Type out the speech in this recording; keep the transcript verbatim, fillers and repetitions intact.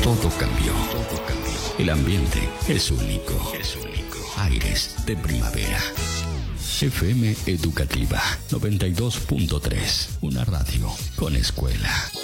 Todo cambió. Todo cambió. El ambiente es único. Es único. Aires de primavera. F M Educativa noventa y dos punto tres. Una radio con escuela.